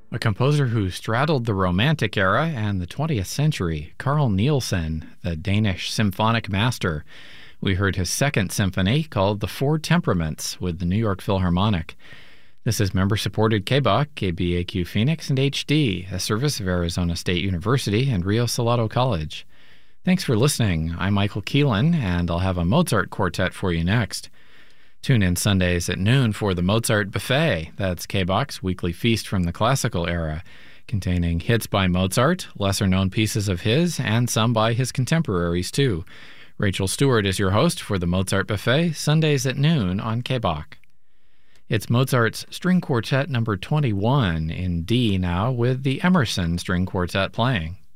A composer who straddled the Romantic era and the 20th century, Carl Nielsen, the Danish symphonic master. We heard his second symphony called The Four Temperaments with the New York Philharmonic. This is member-supported KBOK, KBAQ Phoenix, and HD, a service of Arizona State University and Rio Salado College. Thanks for listening. I'm Michael Keelan, and I'll have a Mozart quartet for you next. Tune in Sundays at noon for the Mozart Buffet. That's KBOK's weekly feast from the classical era, containing hits by Mozart, lesser-known pieces of his, and some by his contemporaries, too. Rachel Stewart is your host for the Mozart Buffet, Sundays at noon on KBOK. It's Mozart's String Quartet number 21 in D now, with the Emerson String Quartet playing.